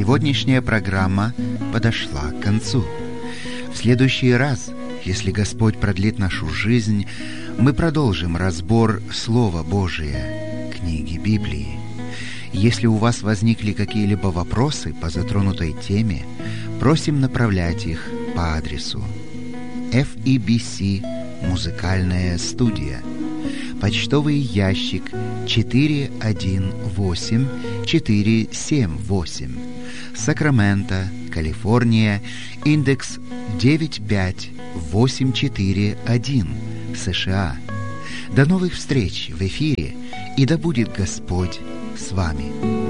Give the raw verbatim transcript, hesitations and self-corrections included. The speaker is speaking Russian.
Сегодняшняя программа подошла к концу. В следующий раз, если Господь продлит нашу жизнь, мы продолжим разбор Слова Божия, книги Библии. Если у вас возникли какие-либо вопросы по затронутой теме, просим направлять их по адресу эф и би си Музыкальная студия, почтовый ящик четыре один восемь четыре семь восемь, Сакраменто, Калифорния, индекс девять пять восемь четыре один, США. До новых встреч в эфире, и да будет Господь с вами.